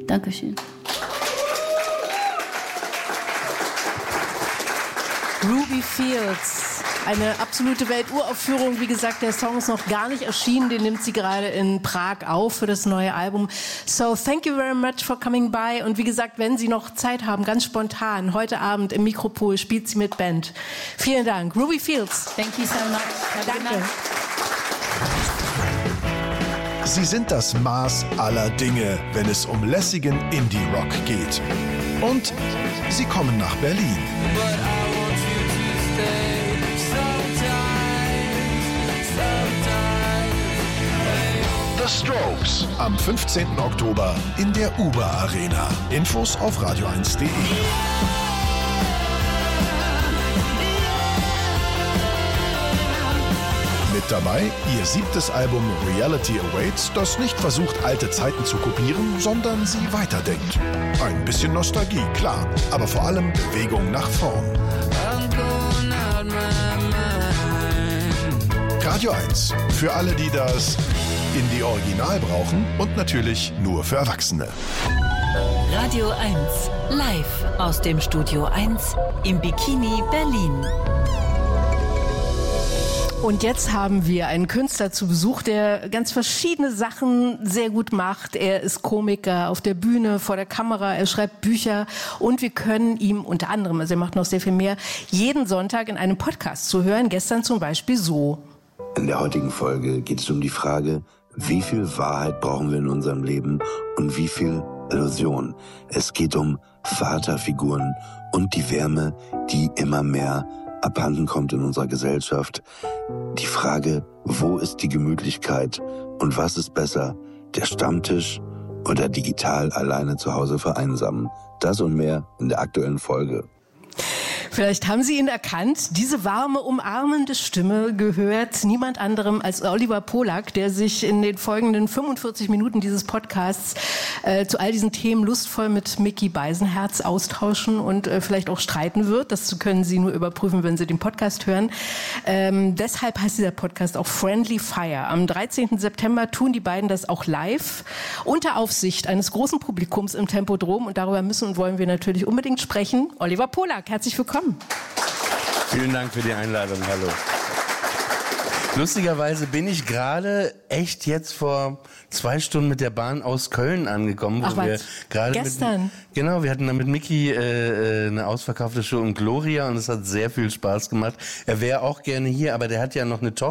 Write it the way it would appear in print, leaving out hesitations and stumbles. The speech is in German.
Dankeschön. Ruby Fields, eine absolute Welturaufführung. Wie gesagt, der Song ist noch gar nicht erschienen. Den nimmt sie gerade in Prag auf für das neue Album. So, thank you very much for coming by. Und wie gesagt, wenn Sie noch Zeit haben, ganz spontan, heute Abend im Mikropol spielt sie mit Band. Vielen Dank. Ruby Fields. Thank you so much. Danke. Sie sind das Maß aller Dinge, wenn es um lässigen Indie-Rock geht. Und sie kommen nach Berlin. The Strokes am 15. Oktober in der Uber Arena. Infos auf radio1.de. Mit dabei ihr 7. Album Reality Awaits, das nicht versucht, alte Zeiten zu kopieren, sondern sie weiterdenkt. Ein bisschen Nostalgie, klar, aber vor allem Bewegung nach vorn. Radio 1, für alle, die das Indie Original brauchen und natürlich nur für Erwachsene. Radio 1, live aus dem Studio 1 im Bikini Berlin. Und jetzt haben wir einen Künstler zu Besuch, der ganz verschiedene Sachen sehr gut macht. Er ist Komiker auf der Bühne, vor der Kamera, er schreibt Bücher und wir können ihm unter anderem, also er macht noch sehr viel mehr, jeden Sonntag in einem Podcast zu hören. Gestern zum Beispiel so. In der heutigen Folge geht es um die Frage, wie viel Wahrheit brauchen wir in unserem Leben und wie viel Illusion. Es geht um Vaterfiguren und die Wärme, die immer mehr abhanden kommt in unserer Gesellschaft. Die Frage, wo ist die Gemütlichkeit und was ist besser, der Stammtisch oder digital alleine zu Hause vereinsamen? Das und mehr in der aktuellen Folge. Vielleicht haben Sie ihn erkannt. Diese warme, umarmende Stimme gehört niemand anderem als Oliver Polak, der sich in den folgenden 45 Minuten dieses Podcasts zu all diesen Themen lustvoll mit Micky Beisenherz austauschen und vielleicht auch streiten wird. Das können Sie nur überprüfen, wenn Sie den Podcast hören. Deshalb heißt dieser Podcast auch Friendly Fire. Am 13. September tun die beiden das auch live unter Aufsicht eines großen Publikums im Tempodrom. Und darüber müssen und wollen wir natürlich unbedingt sprechen. Oliver Polak, herzlich willkommen. Vielen Dank für die Einladung, hallo. Lustigerweise bin ich gerade echt jetzt vor 2 Stunden mit der Bahn aus Köln angekommen. Ach, wir gerade gestern? Genau, wir hatten da mit Micky eine ausverkaufte Show in Gloria und es hat sehr viel Spaß gemacht. Er wäre auch gerne hier, aber der hat ja noch eine Tochter.